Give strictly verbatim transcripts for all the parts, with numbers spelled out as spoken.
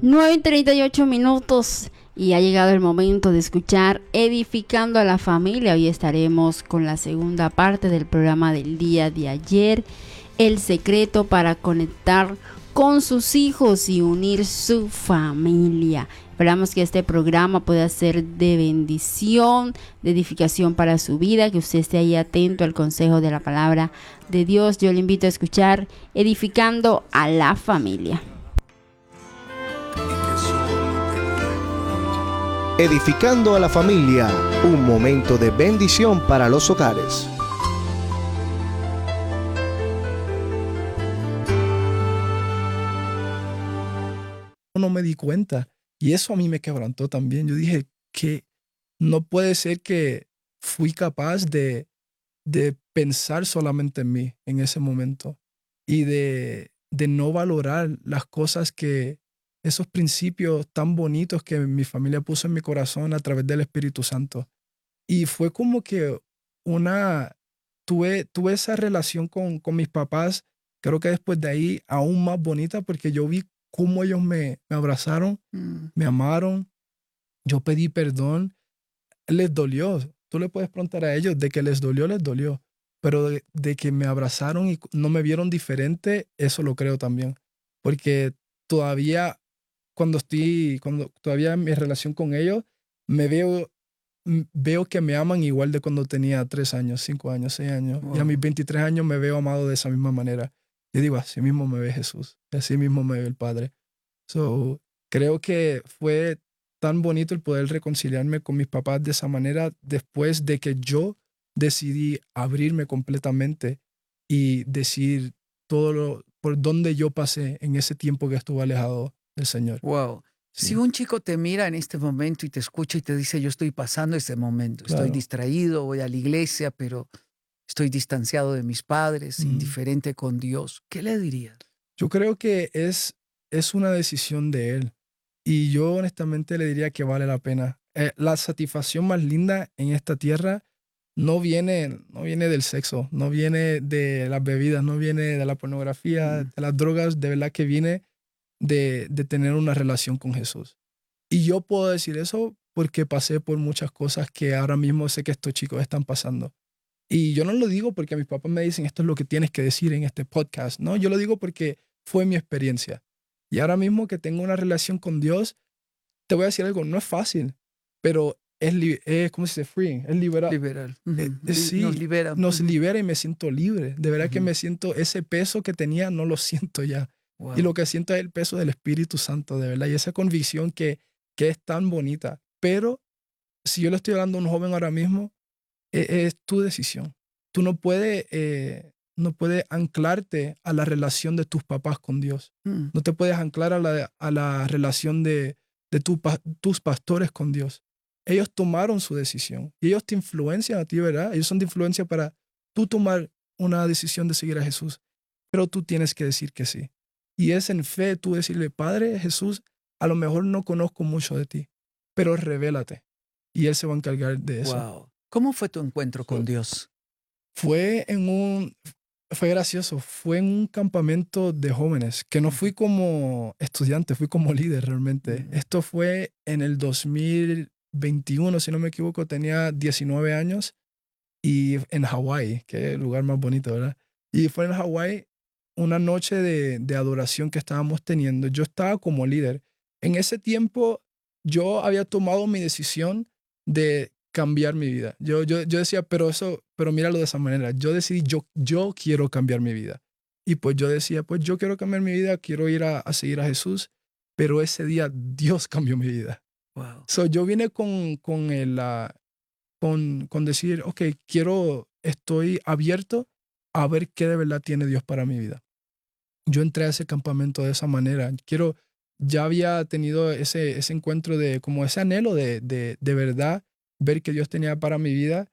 nueve y treinta y ocho minutos y ha llegado el momento de escuchar Edificando a la Familia. Hoy estaremos con la segunda parte del programa del día de ayer, el secreto para conectar con sus hijos y unir su familia. Esperamos que este programa pueda ser de bendición, de edificación para su vida, que usted esté ahí atento al consejo de la palabra de Dios. Yo le invito a escuchar Edificando a la Familia. Edificando a la Familia, un momento de bendición para los hogares. No me di cuenta y eso a mí me quebrantó también. Yo dije que no puede ser que fui capaz de, de pensar solamente en mí en ese momento y de, de no valorar las cosas que esos principios tan bonitos que mi familia puso en mi corazón a través del Espíritu Santo. Y fue como que una, tuve, tuve esa relación con, con mis papás, creo que después de ahí aún más bonita, porque yo vi cómo ellos me, me abrazaron, mm. me amaron, yo pedí perdón, les dolió. Tú le puedes preguntar a ellos de que les dolió, les dolió, pero de, de que me abrazaron y no me vieron diferente, eso lo creo también, porque todavía cuando estoy, cuando todavía en mi relación con ellos, me veo, veo que me aman igual de cuando tenía tres años, cinco años, seis años. Wow. Y a mis veintitrés años me veo amado de esa misma manera. Yo digo, así mismo me ve Jesús, así mismo me ve el Padre. So, creo que fue tan bonito el poder reconciliarme con mis papás de esa manera después de que yo decidí abrirme completamente y decir todo lo, por donde yo pasé en ese tiempo que estuve alejado del Señor. Wow. Sí. Si un chico te mira en este momento y te escucha y te dice, yo estoy pasando este momento, claro. Estoy distraído, voy a la iglesia, pero estoy distanciado de mis padres, mm. indiferente con Dios, ¿qué le dirías? Yo creo que es, es una decisión de él. Y yo honestamente le diría que vale la pena. Eh, la satisfacción más linda en esta tierra no viene, no viene del sexo, no viene de las bebidas, no viene de la pornografía, mm. de las drogas, de verdad que viene de, de tener una relación con Jesús. Y yo puedo decir eso porque pasé por muchas cosas que ahora mismo sé que estos chicos están pasando. Y yo no lo digo porque mis papás me dicen esto es lo que tienes que decir en este podcast, ¿no? Yo lo digo porque fue mi experiencia. Y ahora mismo que tengo una relación con Dios, te voy a decir algo, no es fácil, pero es, es ¿cómo se dice? Free, es liberar. Liberal. Uh-huh. eh, eh, sí, nos libera. Nos uh-huh. libera y me siento libre. De verdad uh-huh. que me siento, ese peso que tenía no lo siento ya. Wow. Y lo que siento es el peso del Espíritu Santo, de verdad. Y esa convicción que, que es tan bonita. Pero si yo le estoy hablando a un joven ahora mismo, es, es tu decisión. Tú no puedes... Eh, no puedes anclarte a la relación de tus papás con Dios. Mm. No te puedes anclar a la, a la relación de, de tu, tus pastores con Dios. Ellos tomaron su decisión y ellos te influencian a ti, ¿verdad? Ellos son de influencia para tú tomar una decisión de seguir a Jesús. Pero tú tienes que decir que sí. Y es en fe tú decirle, Padre Jesús, a lo mejor no conozco mucho de ti, pero revélate. Y Él se va a encargar de eso. Wow. ¿Cómo fue tu encuentro con Dios? Fue en un... Fue gracioso, fue en un campamento de jóvenes, que no fui como estudiante, fui como líder realmente. Mm. Esto fue en el dos mil veintiuno, si no me equivoco, tenía diecinueve años y en Hawái, que es el lugar más bonito, ¿verdad? Y fue en Hawái una noche de, de adoración que estábamos teniendo. Yo estaba como líder. En ese tiempo yo había tomado mi decisión de cambiar mi vida. Yo, yo, yo decía, pero eso, pero míralo de esa manera. Yo decidí, yo, yo quiero cambiar mi vida. Y pues yo decía, pues yo quiero cambiar mi vida, quiero ir a, a seguir a Jesús. Pero ese día Dios cambió mi vida. Wow. So yo vine con, con, el, uh, con, con decir, ok, quiero, estoy abierto a ver qué de verdad tiene Dios para mi vida. Yo entré a ese campamento de esa manera. Quiero, ya había tenido ese, ese encuentro de, como ese anhelo de, de, de verdad, ver que Dios tenía para mi vida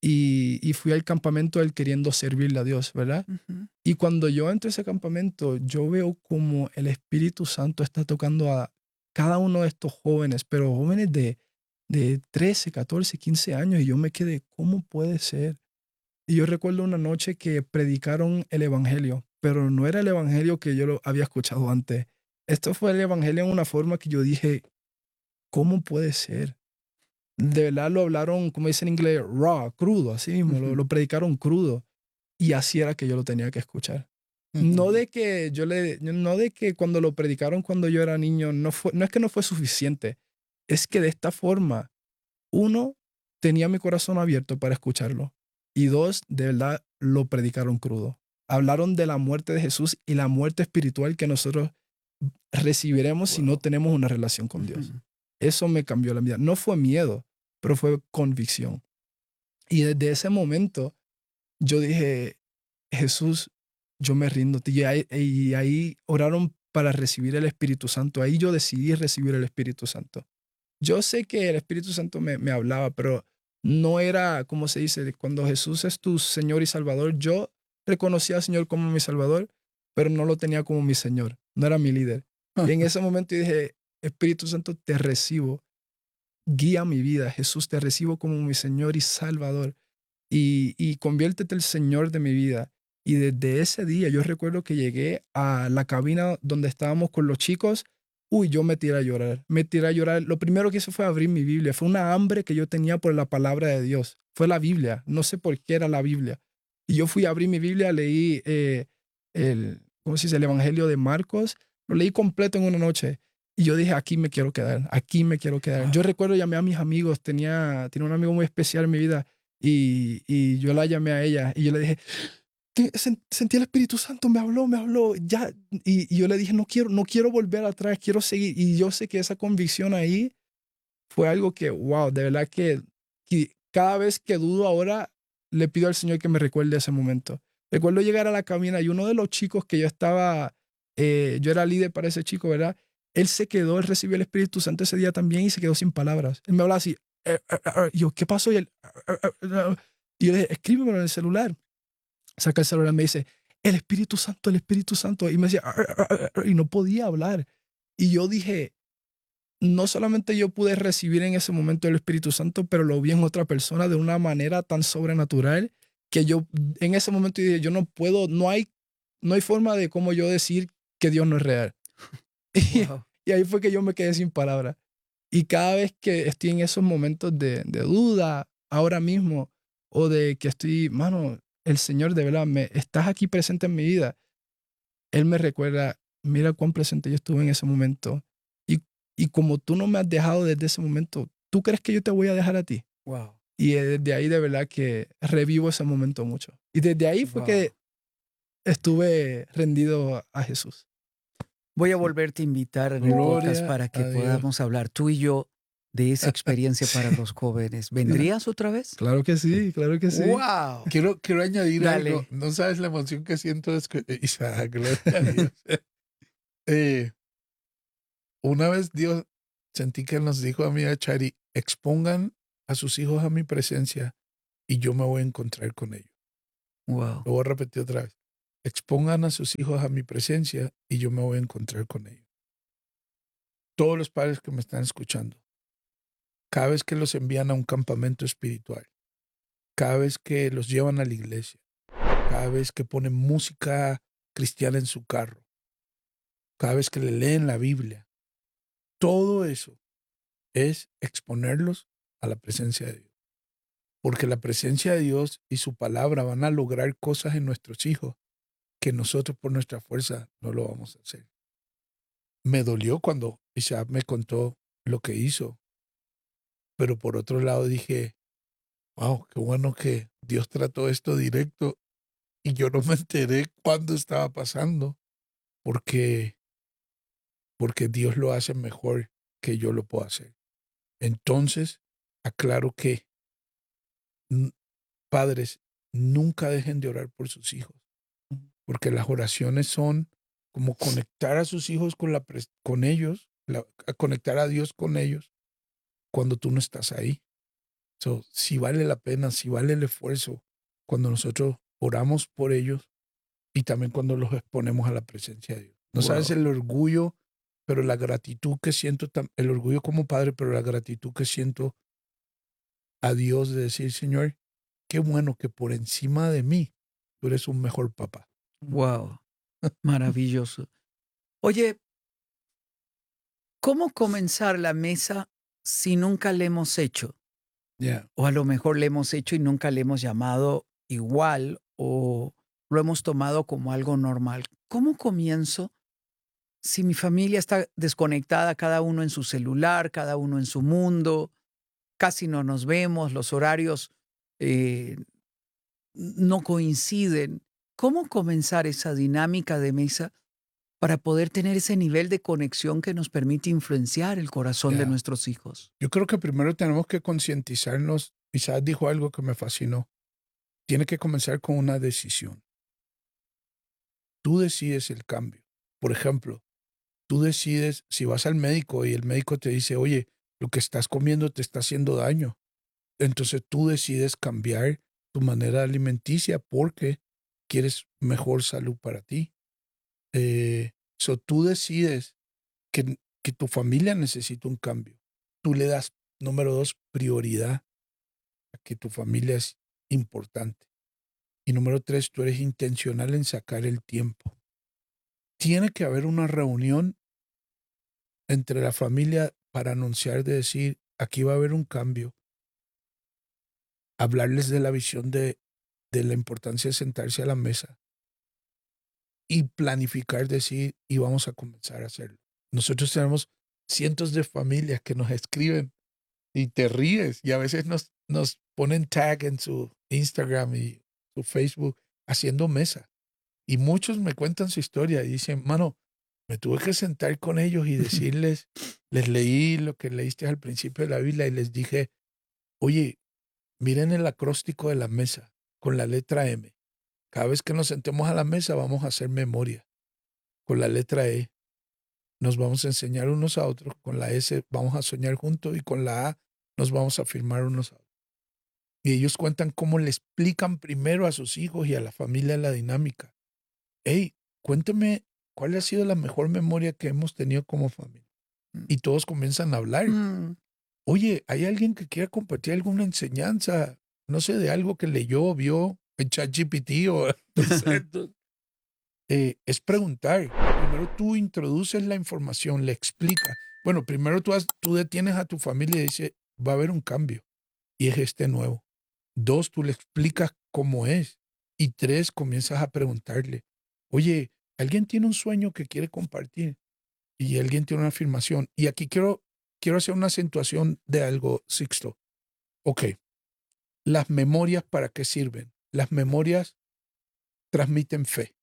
y, y fui al campamento él queriendo servirle a Dios, ¿verdad? Uh-huh. Y cuando yo entro a ese campamento, yo veo como el Espíritu Santo está tocando a cada uno de estos jóvenes, pero jóvenes de, de trece, catorce, quince años, y yo me quedé, ¿cómo puede ser? Y yo recuerdo una noche que predicaron el Evangelio, pero no era el Evangelio que yo lo había escuchado antes. esto fue el evangelio en una forma que yo dije, ¿cómo puede ser? De verdad lo hablaron, como dicen en inglés, raw, crudo, así mismo, uh-huh. lo, lo predicaron crudo. Y así era que yo lo tenía que escuchar. Uh-huh. No de que yo le, no de que cuando lo predicaron cuando yo era niño, no, fue, no es que no fue suficiente. Es que de esta forma, uno, tenía mi corazón abierto para escucharlo. Y dos, de verdad lo predicaron crudo. Hablaron de la muerte de Jesús y la muerte espiritual que nosotros recibiremos wow. si no tenemos una relación con Dios. Uh-huh. Eso me cambió la vida. No fue miedo, pero fue convicción. Y desde ese momento yo dije, Jesús, yo me rindo. Y ahí, y ahí oraron para recibir el Espíritu Santo. Ahí yo decidí recibir el Espíritu Santo. Yo sé que el Espíritu Santo me, me hablaba, pero no era, como se dice, cuando Jesús es tu Señor y Salvador, yo reconocía al Señor como mi Salvador, pero no lo tenía como mi Señor. No era mi líder. Y en ese momento dije, Espíritu Santo, te recibo. Guía mi vida. Jesús, te recibo como mi Señor y Salvador. Y, y conviértete el Señor de mi vida. Y desde ese día yo recuerdo que llegué a la cabina donde estábamos con los chicos. Uy, yo me tiré a llorar. Me tiré a llorar. Lo primero que hice fue abrir mi Biblia. Fue una hambre que yo tenía por la palabra de Dios. Fue la Biblia. No sé por qué era la Biblia. Y yo fui a abrir mi Biblia, leí eh, el, ¿cómo se dice? El Evangelio de Marcos. Lo leí completo en una noche. Y yo dije, aquí me quiero quedar. Aquí me quiero quedar. Wow. Yo recuerdo, llamé a mis amigos. Tenía, tenía un amigo muy especial en mi vida. Y, y yo la llamé a ella. Y yo le dije, sentí el Espíritu Santo, me habló, me habló. Ya. Y, y yo le dije, no quiero, no quiero volver atrás, quiero seguir. Y yo sé que esa convicción ahí fue algo que, wow, de verdad que, que cada vez que dudo ahora, le pido al Señor que me recuerde ese momento. Recuerdo llegar a la cabina y uno de los chicos que yo estaba, eh, yo era líder para ese chico, ¿verdad? Él se quedó, él recibió el Espíritu Santo ese día también y se quedó sin palabras. Él me hablaba así, eh, eh, eh, y yo, ¿qué pasó? Y, él, eh, eh, eh, y yo le dije, escríbemelo en el celular. Saca el celular y me dice, el Espíritu Santo, el Espíritu Santo. Y me decía, ar, ar, ar, y no podía hablar. Y yo dije, no solamente yo pude recibir en ese momento el Espíritu Santo, pero lo vi en otra persona de una manera tan sobrenatural que yo en ese momento dije, yo no puedo, no hay, no hay forma de cómo yo decir que Dios no es real. Wow. Y, y ahí fue que yo me quedé sin palabras. Y cada vez que estoy en esos momentos de, de duda, ahora mismo, o de que estoy, mano, el Señor de verdad, me, estás aquí presente en mi vida. Él me recuerda, mira cuán presente yo estuve en ese momento. Y, y como tú no me has dejado desde ese momento, ¿tú crees que yo te voy a dejar a ti? Wow. Y desde ahí de verdad que revivo ese momento mucho. Y desde ahí fue wow. que estuve rendido a Jesús. Voy a volverte a invitar en el podcast para que podamos hablar tú y yo de esa experiencia para los jóvenes. ¿Vendrías otra vez? Claro que sí, claro que sí. ¡Wow! Quiero, quiero añadir Dale. algo. No sabes la emoción que siento. Es que, Isaac, gloria a Dios. eh, una vez Dios, sentí que nos dijo a mí, a Chari, expongan a sus hijos a mi presencia y yo me voy a encontrar con ellos. Wow. Lo voy a repetir otra vez. Expongan a sus hijos a mi presencia y yo me voy a encontrar con ellos. Todos los padres que me están escuchando, cada vez que los envían a un campamento espiritual, cada vez que los llevan a la iglesia, cada vez que ponen música cristiana en su carro, cada vez que le leen la Biblia, todo eso es exponerlos a la presencia de Dios. Porque la presencia de Dios y su palabra van a lograr cosas en nuestros hijos que nosotros por nuestra fuerza no lo vamos a hacer. Me dolió cuando Isaac me contó lo que hizo. Pero por otro lado dije, wow, qué bueno que Dios trató esto directo y yo no me enteré cuándo estaba pasando porque, porque Dios lo hace mejor que yo lo puedo hacer. Entonces, aclaro que padres, nunca dejen de orar por sus hijos, porque las oraciones son como conectar a sus hijos con, la, con ellos, la, a conectar a Dios con ellos cuando tú no estás ahí. So, si vale la pena, si vale el esfuerzo, cuando nosotros oramos por ellos y también cuando los exponemos a la presencia de Dios. No wow. sabes el orgullo, pero la gratitud que siento, el orgullo como padre, pero la gratitud que siento a Dios de decir, Señor, qué bueno que por encima de mí tú eres un mejor papá. Wow, maravilloso. Oye, ¿Cómo comenzar la mesa si nunca le hemos hecho? Yeah. O a lo mejor le hemos hecho y nunca le hemos llamado igual o lo hemos tomado como algo normal. ¿Cómo comienzo si mi familia está desconectada, cada uno en su celular, cada uno en su mundo, casi no nos vemos, los horarios eh, no coinciden? ¿Cómo comenzar esa dinámica de mesa para poder tener ese nivel de conexión que nos permite influenciar el corazón Yeah. de nuestros hijos? Yo creo que primero tenemos que concientizarnos. Isaac dijo algo que me fascinó. Tiene que comenzar con una decisión. Tú decides el cambio. Por ejemplo, tú decides si vas al médico y el médico te dice, oye, lo que estás comiendo te está haciendo daño. Entonces tú decides cambiar tu manera alimenticia porque quieres mejor salud para ti. Eh, so tú decides que, que tu familia necesita un cambio. Tú le das, número dos, prioridad a que tu familia es importante. Y número tres, tú eres intencional en sacar el tiempo. Tiene que haber una reunión entre la familia para anunciar, de decir, aquí va a haber un cambio. Hablarles de la visión de, de la importancia de sentarse a la mesa y planificar, decir, y vamos a comenzar a hacerlo. Nosotros tenemos cientos de familias que nos escriben y te ríes y a veces nos, nos ponen tag en su Instagram y su Facebook haciendo mesa. Y muchos me cuentan su historia y dicen, mano, me tuve que sentar con ellos y decirles, les leí lo que leíste al principio de la Biblia y les dije, oye, miren el acróstico de la mesa con la letra M. Cada vez que nos sentemos a la mesa vamos a hacer memoria. Con la letra E nos vamos a enseñar unos a otros. Con la S vamos a soñar juntos y con la A nos vamos a firmar unos a otros. Y ellos cuentan cómo le explican primero a sus hijos y a la familia la dinámica. Hey, cuéntame cuál ha sido la mejor memoria que hemos tenido como familia. Y todos comienzan a hablar. Mm. Oye, ¿hay alguien que quiera compartir alguna enseñanza? No sé, de algo que leyó, vio en ChatGPT o... eh, es preguntar. Primero tú introduces la información, le explicas. Bueno, primero tú, has, tú detienes a tu familia y dices, va a haber un cambio. Y es este nuevo. Dos, tú le explicas cómo es. Y tres, comienzas a preguntarle, oye, ¿alguien tiene un sueño que quiere compartir? Y alguien tiene una afirmación. Y aquí quiero, quiero hacer una acentuación de algo, Sixto. Ok, las memorias, ¿para qué sirven? Las memorias transmiten fe.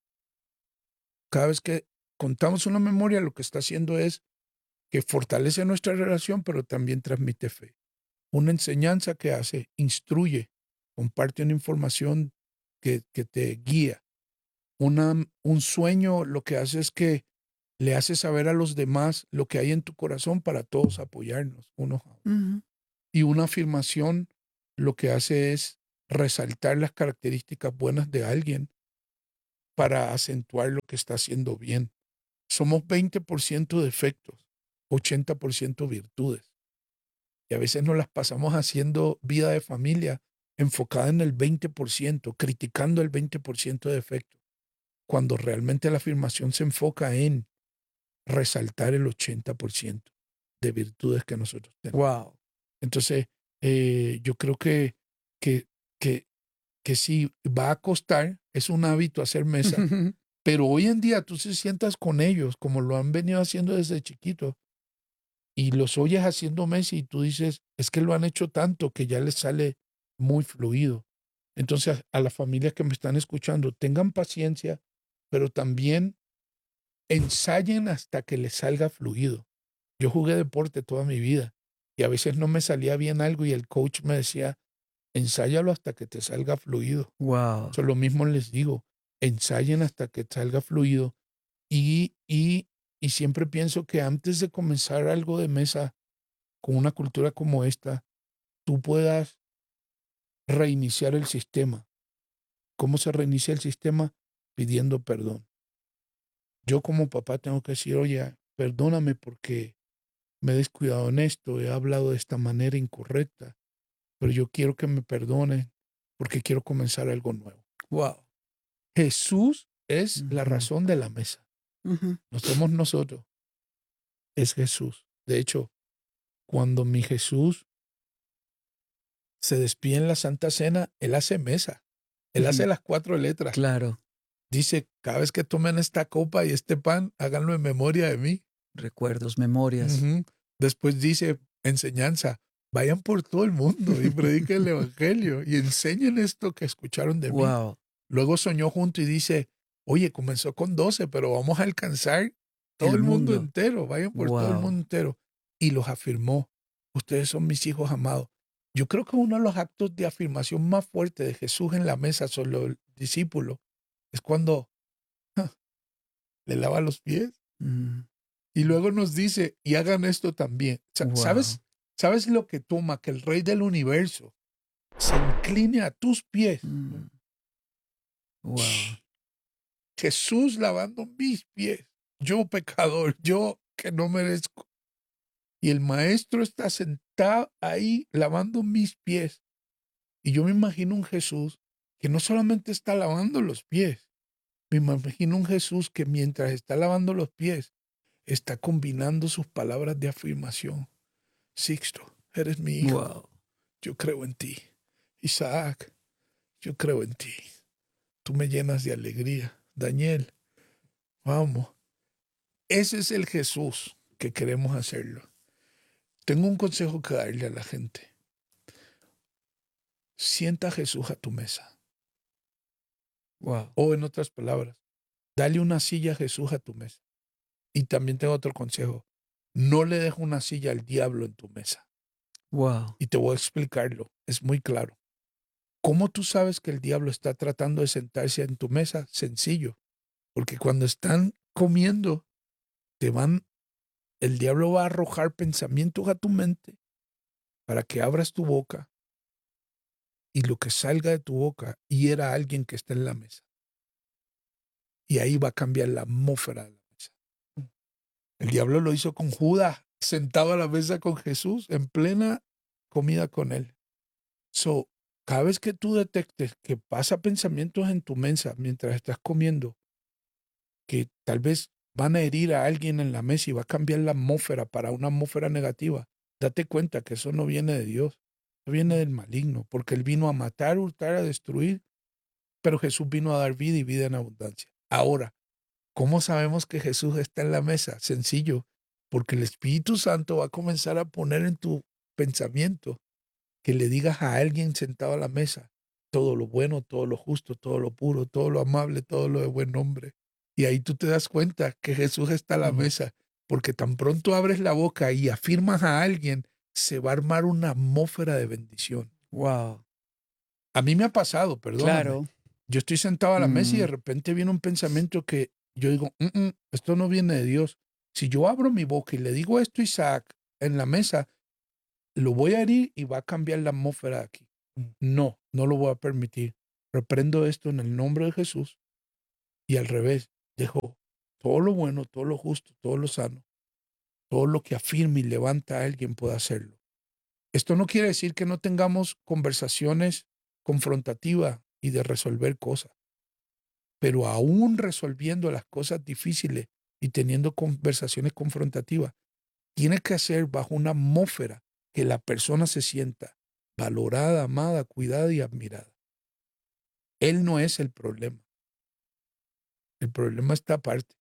Cada vez que contamos una memoria, lo que está haciendo es que fortalece nuestra relación, pero también transmite fe. Una enseñanza que hace, instruye, comparte una información que, que te guía. Una, un sueño lo que hace es que le hace saber a los demás lo que hay en tu corazón para todos apoyarnos unos a otros. Uh-huh. Y una afirmación lo que hace es resaltar las características buenas de alguien para acentuar lo que está haciendo bien. Somos veinte por ciento defectos, ochenta por ciento virtudes. Y a veces nos las pasamos haciendo vida de familia enfocada en el veinte por ciento, criticando el veinte por ciento de defectos, cuando realmente la afirmación se enfoca en resaltar el ochenta por ciento de virtudes que nosotros tenemos. Wow. Entonces, eh, yo creo que, que, que, que sí va a costar, es un hábito hacer mesa, pero hoy en día tú se sientas con ellos como lo han venido haciendo desde chiquitos y los oyes haciendo mesa y tú dices, es que lo han hecho tanto que ya les sale muy fluido. Entonces, a las familias que me están escuchando, tengan paciencia, pero también ensayen hasta que les salga fluido. Yo jugué deporte toda mi vida y a veces no me salía bien algo y el coach me decía, ensáyalo hasta que te salga fluido. Wow. So, lo mismo les digo, ensayen hasta que te salga fluido y, y, y siempre pienso que antes de comenzar algo de mesa con una cultura como esta, tú puedas reiniciar el sistema. ¿Cómo se reinicia el sistema? Pidiendo perdón. Yo como papá tengo que decir, oye, perdóname porque me he descuidado en esto, he hablado de esta manera incorrecta, pero yo quiero que me perdonen porque quiero comenzar algo nuevo. Wow. Jesús es Uh-huh. la razón de la mesa. Uh-huh. No somos nosotros. es Jesús. De hecho, cuando mi Jesús se despide en la Santa Cena, Él hace mesa. Él uh-huh. hace las cuatro letras. Claro. Dice, cada vez que tomen esta copa y este pan, háganlo en memoria de mí. Recuerdos, memorias. Uh-huh. Después dice, enseñanza, vayan por todo el mundo y prediquen el evangelio y enseñen esto que escucharon de wow. mí. Luego soñó junto y dice, oye, comenzó con doce, pero vamos a alcanzar todo el, el mundo. mundo entero. Vayan por wow. todo el mundo entero. Y los afirmó, ustedes son mis hijos amados. Yo creo que uno de los actos de afirmación más fuertes de Jesús en la mesa son los discípulos. Es cuando ja, le lava los pies. Mm. Y luego nos dice, y hagan esto también. Wow. ¿Sabes, ¿Sabes lo que toma que el Rey del Universo se incline a tus pies? Mm. Wow. Jesús lavando mis pies. Yo pecador, yo que no merezco. Y el Maestro está sentado ahí lavando mis pies. Y yo me imagino un Jesús que no solamente está lavando los pies. Me imagino un Jesús que mientras está lavando los pies, está combinando sus palabras de afirmación. Sixto, eres mi hijo. Wow. Yo creo en ti. Isaac, yo creo en ti. Tú me llenas de alegría. Daniel, vamos. Ese es el Jesús que queremos hacerlo. Tengo un consejo que darle a la gente. Sienta a Jesús a tu mesa. Wow. O en otras palabras, dale una silla a Jesús a tu mesa. Y también tengo otro consejo. No le dejes una silla al diablo en tu mesa. Wow. Y te voy a explicarlo. Es muy claro. ¿Cómo tú sabes que el diablo está tratando de sentarse en tu mesa? Sencillo. Porque cuando están comiendo, te van, el diablo va a arrojar pensamientos a tu mente para que abras tu boca y lo que salga de tu boca hiera a alguien que está en la mesa. Y ahí va a cambiar la atmósfera de la mesa. El diablo lo hizo con Judas, sentado a la mesa con Jesús, en plena comida con él. So, cada vez que tú detectes que pasa pensamientos en tu mesa mientras estás comiendo, que tal vez van a herir a alguien en la mesa y va a cambiar la atmósfera para una atmósfera negativa, date cuenta que eso no viene de Dios, eso viene del maligno, porque Él vino a matar, hurtar, a destruir, pero Jesús vino a dar vida y vida en abundancia. Ahora, ¿cómo sabemos que Jesús está en la mesa? Sencillo, porque el Espíritu Santo va a comenzar a poner en tu pensamiento que le digas a alguien sentado a la mesa todo lo bueno, todo lo justo, todo lo puro, todo lo amable, todo lo de buen nombre. Y ahí tú te das cuenta que Jesús está a la uh-huh. mesa, porque tan pronto abres la boca y afirmas a alguien, se va a armar una atmósfera de bendición. Wow. A mí me ha pasado, perdóname. Claro. Yo estoy sentado a la mm. mesa y de repente viene un pensamiento que yo digo, mm-mm, esto no viene de Dios. Si yo abro mi boca y le digo esto a Isaac en la mesa, lo voy a herir y va a cambiar la atmósfera aquí. No, no lo voy a permitir. Reprendo esto en el nombre de Jesús y al revés, dejo todo lo bueno, todo lo justo, todo lo sano, todo lo que afirma y levanta a alguien pueda hacerlo. Esto no quiere decir que no tengamos conversaciones confrontativas y de resolver cosas, pero aún resolviendo las cosas difíciles y teniendo conversaciones confrontativas, tiene que ser bajo una atmósfera que la persona se sienta valorada, amada, cuidada y admirada. Él no es el problema. El problema está aparte.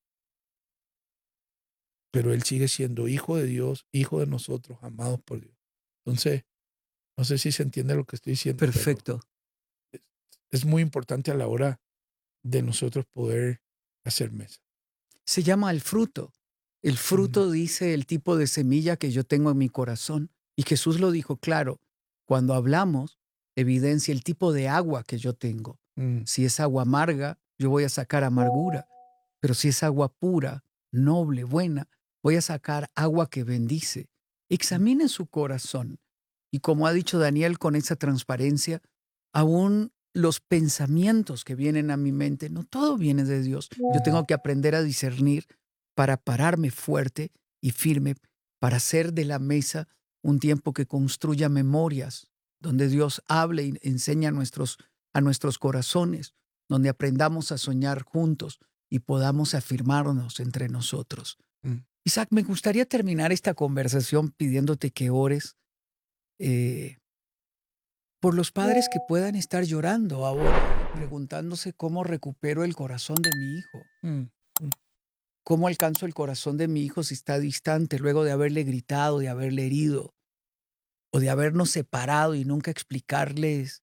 Pero él sigue siendo hijo de Dios, hijo de nosotros, amados por Dios. Entonces, no sé si se entiende lo que estoy diciendo. Perfecto. Es, es muy importante a la hora de nosotros poder hacer mesa. Se llama el fruto. El fruto mm. dice el tipo de semilla que yo tengo en mi corazón. Y Jesús lo dijo claro. Cuando hablamos, evidencia el tipo de agua que yo tengo. Mm. Si es agua amarga, yo voy a sacar amargura. Pero si es agua pura, noble, buena, voy a sacar agua que bendice. Examinen su corazón. Y como ha dicho Daniel con esa transparencia, aún los pensamientos que vienen a mi mente, no todo viene de Dios. Yo tengo que aprender a discernir para pararme fuerte y firme, para hacer de la mesa un tiempo que construya memorias, donde Dios hable y enseña a nuestros, a nuestros corazones, donde aprendamos a soñar juntos y podamos afirmarnos entre nosotros. Mm. Isaac, me gustaría terminar esta conversación pidiéndote que ores eh, por los padres que puedan estar llorando ahora, preguntándose cómo recupero el corazón de mi hijo. Mm. ¿Cómo alcanzo el corazón de mi hijo si está distante luego de haberle gritado, de haberle herido o de habernos separado y nunca explicarles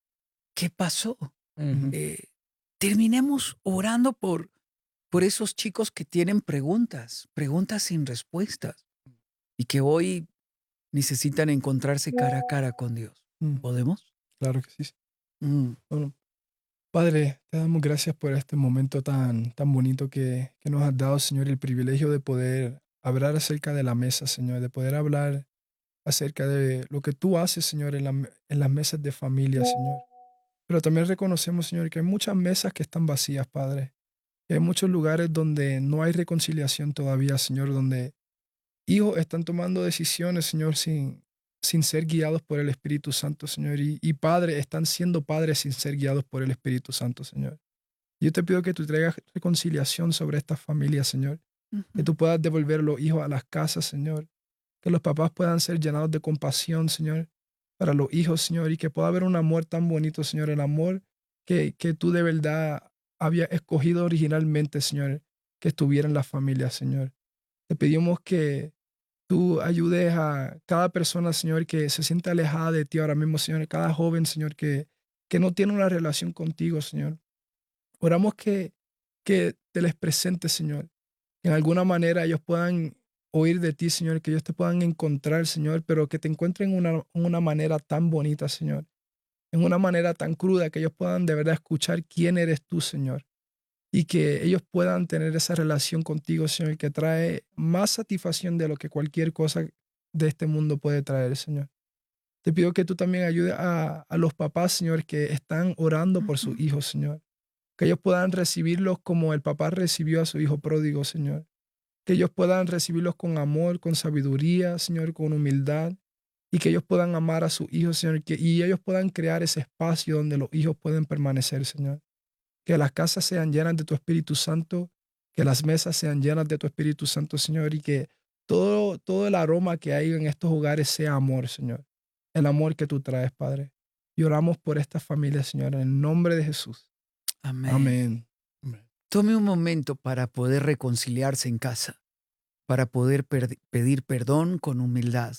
qué pasó? Ujú. Eh, terminemos orando por, por esos chicos que tienen preguntas, preguntas sin respuestas y que hoy necesitan encontrarse cara a cara con Dios. Mm, ¿Podemos? Claro que sí. Mm. Bueno, Padre, te damos gracias por este momento tan, tan bonito que, que nos has dado, Señor, el privilegio de poder hablar acerca de la mesa, Señor, de poder hablar acerca de lo que tú haces, Señor, en, la, en las mesas de familia, Señor. Pero también reconocemos, Señor, que hay muchas mesas que están vacías, Padre. Que hay muchos lugares donde no hay reconciliación todavía, Señor, donde hijos están tomando decisiones, Señor, sin, sin ser guiados por el Espíritu Santo, Señor. Y, y padres están siendo padres sin ser guiados por el Espíritu Santo, Señor. Yo te pido que tú traigas reconciliación sobre estas familias, Señor. Que tú puedas devolver los hijos a las casas, Señor. Que los papás puedan ser llenados de compasión, Señor, para los hijos, Señor. Y que pueda haber un amor tan bonito, Señor. El amor que, que tú de verdad habías escogido originalmente, Señor, que estuviera en la familia, Señor. Te pedimos que tú ayudes a cada persona, Señor, que se siente alejada de ti ahora mismo, Señor. Cada joven, Señor, que, que no tiene una relación contigo, Señor. Oramos que, que te les presentes, Señor. Que en alguna manera ellos puedan oír de ti, Señor. Que ellos te puedan encontrar, Señor. Pero que te encuentren una, una manera tan bonita, Señor. En una manera tan cruda que ellos puedan de verdad escuchar quién eres tú, Señor. Y que ellos puedan tener esa relación contigo, Señor, que trae más satisfacción de lo que cualquier cosa de este mundo puede traer, Señor. Te pido que tú también ayudes a, a los papás, Señor, que están orando por sus hijos, Señor. Que ellos puedan recibirlos como el papá recibió a su hijo pródigo, Señor. Que ellos puedan recibirlos con amor, con sabiduría, Señor, con humildad. Y que ellos puedan amar a sus hijos, Señor. Que, y ellos puedan crear ese espacio donde los hijos pueden permanecer, Señor. Que las casas sean llenas de tu Espíritu Santo, que las mesas sean llenas de tu Espíritu Santo, Señor, y que todo, todo el aroma que hay en estos hogares sea amor, Señor. El amor que tú traes, Padre. Y oramos por esta familia, Señor, en el nombre de Jesús. Amén. Amén. Amén. Tome un momento para poder reconciliarse en casa, para poder per- pedir perdón con humildad,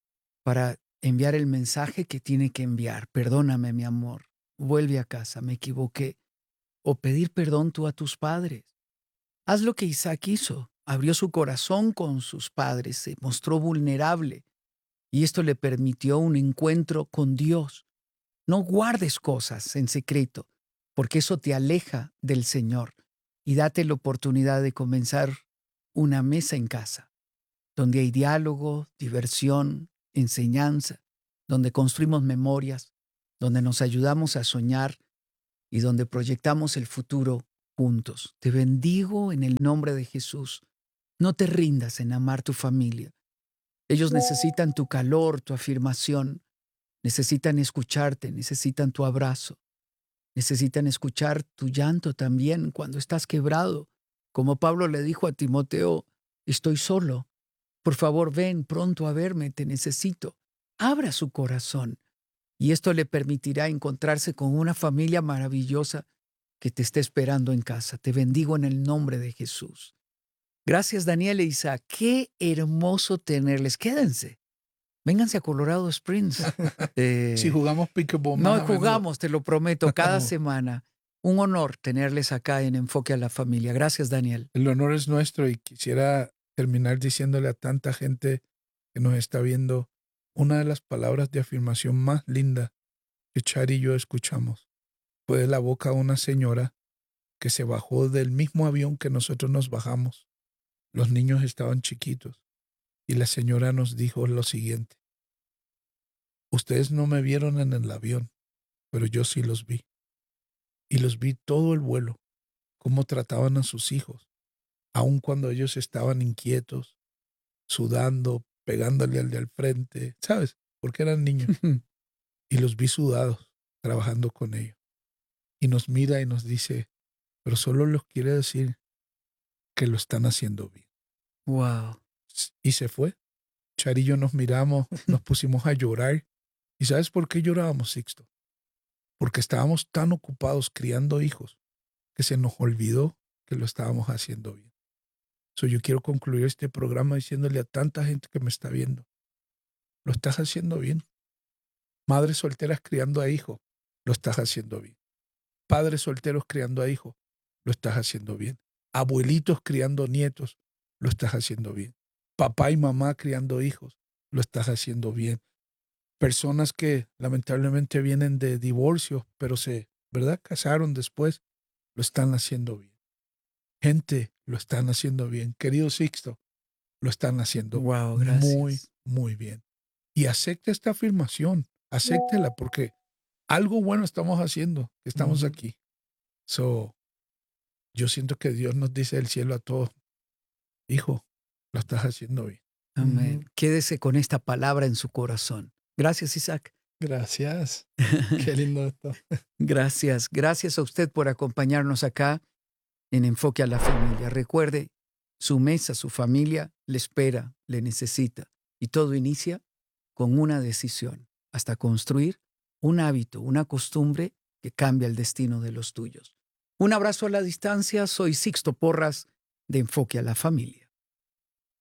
para enviar el mensaje que tiene que enviar. Perdóname, mi amor. Vuelve a casa, me equivoqué. O pedir perdón tú a tus padres. Haz lo que Isaac hizo. Abrió su corazón con sus padres, se mostró vulnerable y esto le permitió un encuentro con Dios. No guardes cosas en secreto, porque eso te aleja del Señor, y date la oportunidad de comenzar una mesa en casa, donde hay diálogo, diversión, enseñanza, donde construimos memorias, donde nos ayudamos a soñar y donde proyectamos el futuro juntos. Te bendigo en el nombre de Jesús. No te rindas en amar tu familia. Ellos necesitan tu calor, tu afirmación. Necesitan escucharte, necesitan tu abrazo. Necesitan escuchar tu llanto también cuando estás quebrado. Como Pablo le dijo a Timoteo, estoy solo. Por favor, ven pronto a verme, te necesito. Abra su corazón. Y esto le permitirá encontrarse con una familia maravillosa que te está esperando en casa. Te bendigo en el nombre de Jesús. Gracias, Daniel e Isaac. Qué hermoso tenerles. Quédense. Vénganse a Colorado Springs. Eh, Si jugamos pickleball no más a menudo. jugamos, te lo prometo, cada semana. Un honor tenerles acá en Enfoque a la Familia. Gracias, Daniel. El honor es nuestro y quisiera terminar diciéndole a tanta gente que nos está viendo una de las palabras de afirmación más linda que Chari y yo escuchamos. Fue de la boca de una señora que se bajó del mismo avión que nosotros nos bajamos. Los niños estaban chiquitos y la señora nos dijo lo siguiente: ustedes no me vieron en el avión, pero yo sí los vi. Y los vi todo el vuelo, cómo trataban a sus hijos, aun cuando ellos estaban inquietos, sudando, pegándole al de al frente, ¿sabes? Porque eran niños. Y los vi sudados, trabajando con ellos. Y nos mira y nos dice, pero solo les quiere decir que lo están haciendo bien. Wow. Y se fue. Char y yo nos miramos, nos pusimos a llorar. ¿Y sabes por qué llorábamos, Sixto? Porque estábamos tan ocupados criando hijos que se nos olvidó que lo estábamos haciendo bien. So, yo quiero concluir este programa diciéndole a tanta gente que me está viendo, lo estás haciendo bien. Madres solteras criando a hijos, lo estás haciendo bien. Padres solteros criando a hijos, lo estás haciendo bien. Abuelitos criando nietos, lo estás haciendo bien. Papá y mamá criando hijos, lo estás haciendo bien. Personas que lamentablemente vienen de divorcios, pero se, ¿verdad?, casaron después, lo están haciendo bien. Gente, lo están haciendo bien. Querido Sixto, lo están haciendo wow, gracias. muy, muy bien. Y acepte esta afirmación, acéptela, porque algo bueno estamos haciendo, estamos uh-huh. aquí. So, yo siento que Dios nos dice del cielo a todos, hijo, lo estás haciendo bien. Amén. Uh-huh. Quédese con esta palabra en su corazón. Gracias, Isaac. Gracias. Qué lindo esto. Gracias. Gracias a usted por acompañarnos acá en Enfoque a la Familia. Recuerde, su mesa, su familia le espera, le necesita. Y todo inicia con una decisión, hasta construir un hábito, una costumbre que cambia el destino de los tuyos. Un abrazo a la distancia. Soy Sixto Porras de Enfoque a la Familia.